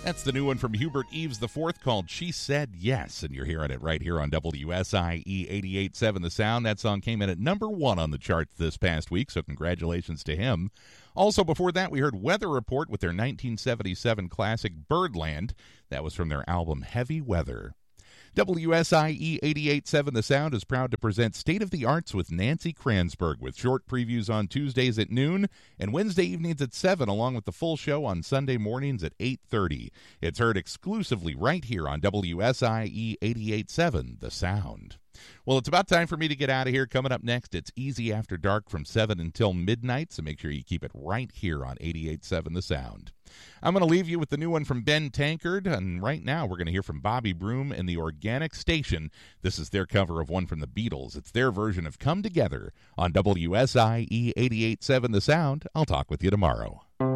That's the new one from Hubert Eves IV called She Said Yes, and you're hearing it right here on WSIE 88.7 The Sound. That song came in at number 1 on the charts this past week, so congratulations to him. Also, before that, we heard Weather Report with their 1977 classic Birdland. That was from their album Heavy Weather. WSIE 88.7 The Sound is proud to present State of the Arts with Nancy Kranzberg with short previews on Tuesdays at noon and Wednesday evenings at 7, along with the full show on Sunday mornings at 8:30. It's heard exclusively right here on WSIE 88.7 The Sound. Well, it's about time for me to get out of here. Coming up next, it's Easy After Dark from 7 until midnight, so make sure you keep it right here on 88.7 The Sound. I'm going to leave you with the new one from Ben Tankard, and right now we're going to hear from Bobby Broom and the Organic Station. This is their cover of one from the Beatles. It's their version of Come Together on WSIE 88.7 The Sound. I'll talk with you tomorrow.